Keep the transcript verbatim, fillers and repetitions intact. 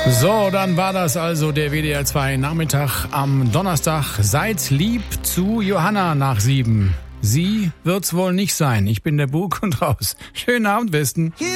So, dann war das also der W D R zwei Nachmittag am Donnerstag. Seid lieb zu Johanna nach sieben. Sie wird's wohl nicht sein. Ich bin der Bug und raus. Schönen Abend, Westen.